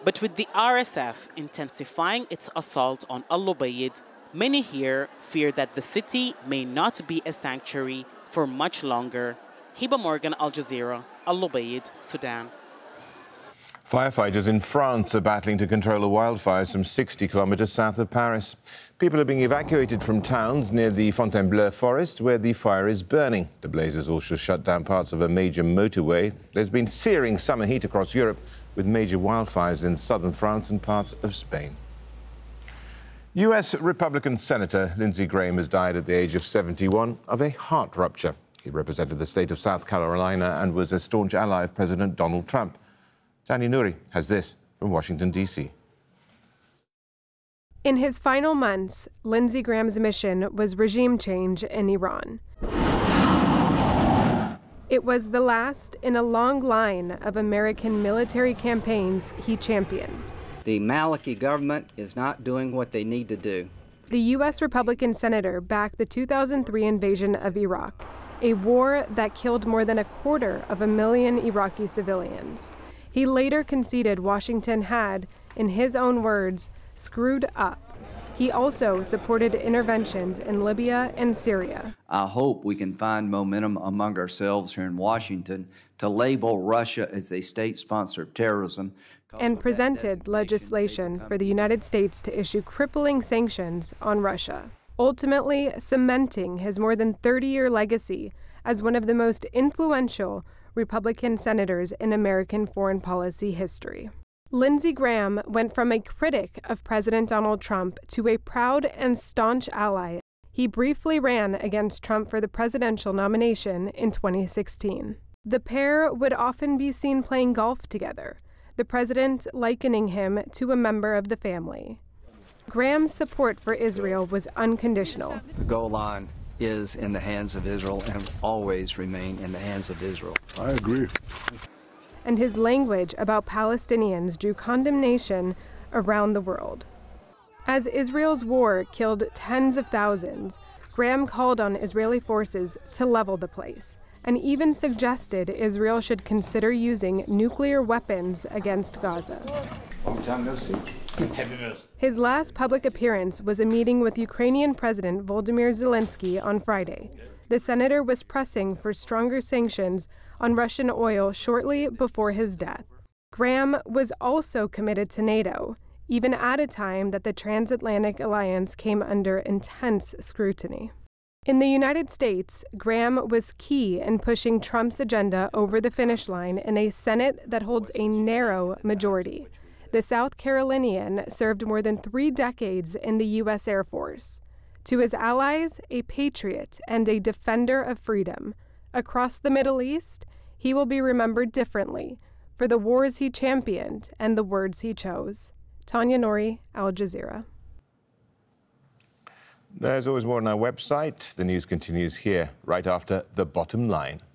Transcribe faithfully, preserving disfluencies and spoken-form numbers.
But with the R S F intensifying its assault on Al Ubaid, many here fear that the city may not be a sanctuary for much longer. Hiba Morgan, Al Jazeera, Al Ubaid, Sudan. Firefighters in France are battling to control a wildfire some sixty kilometres south of Paris. People are being evacuated from towns near the Fontainebleau forest where the fire is burning. The blazes also shut down parts of a major motorway. There's been searing summer heat across Europe with major wildfires in southern France and parts of Spain. U S Republican Senator Lindsey Graham has died at the age of seventy-one of a heart rupture. He represented the state of South Carolina and was a staunch ally of President Donald Trump. Tanya Nouri has this from Washington, D C In his final months, Lindsey Graham's mission was regime change in Iran. It was the last in a long line of American military campaigns he championed. The Maliki government is not doing what they need to do. The U S Republican senator backed the two thousand three invasion of Iraq, a war that killed more than a quarter of a million Iraqi civilians. He later conceded Washington had, in his own words, screwed up. He also supported interventions in Libya and Syria. I hope we can find momentum among ourselves here in Washington to label Russia as a state sponsor of terrorism. And presented legislation for the United States to issue crippling sanctions on Russia, ultimately cementing his more than thirty-year legacy as one of the most influential Republican senators in American foreign policy history. Lindsey Graham went from a critic of President Donald Trump to a proud and staunch ally. He briefly ran against Trump for the presidential nomination in twenty sixteen. The pair would often be seen playing golf together, the president likening him to a member of the family. Graham's support for Israel was unconditional. The goal line is in the hands of Israel and will always remain in the hands of Israel. I agree. And his language about Palestinians drew condemnation around the world. As Israel's war killed tens of thousands, Graham called on Israeli forces to level the place, and even suggested Israel should consider using nuclear weapons against Gaza. Long time no see. His last public appearance was a meeting with Ukrainian President Volodymyr Zelensky on Friday. The senator was pressing for stronger sanctions on Russian oil shortly before his death. Graham was also committed to NATO, even at a time that the transatlantic alliance came under intense scrutiny. In the United States, Graham was key in pushing Trump's agenda over the finish line in a Senate that holds a narrow majority. The South Carolinian served more than three decades in the U S Air Force. To his allies, a patriot and a defender of freedom. Across the Middle East, he will be remembered differently for the wars he championed and the words he chose. Tanya Nouri, Al Jazeera. There's always more on our website. The news continues here, right after The Bottom Line.